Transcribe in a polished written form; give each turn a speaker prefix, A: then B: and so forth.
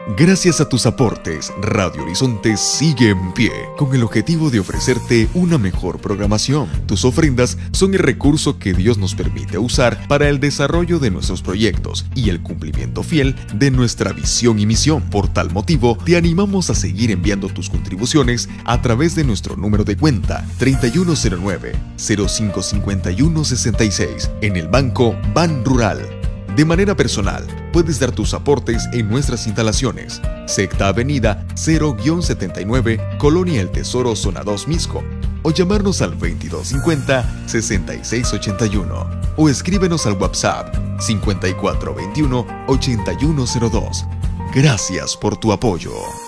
A: Gracias a tus aportes, Radio Horizonte sigue en pie, con el objetivo de ofrecerte una mejor programación. Tus ofrendas son el recurso que Dios nos permite usar para el desarrollo de nuestros proyectos y el cumplimiento fiel de nuestra visión y misión. Por tal motivo, te animamos a seguir enviando tus contribuciones a través de nuestro número de cuenta 3109-055166 en el Banco Ban Rural. De manera personal, puedes dar tus aportes en nuestras instalaciones. Sexta Avenida 0-79, Colonia El Tesoro, Zona 2, Misco. O llamarnos al 2250-6681. O escríbenos al WhatsApp 5421-8102. Gracias por tu apoyo.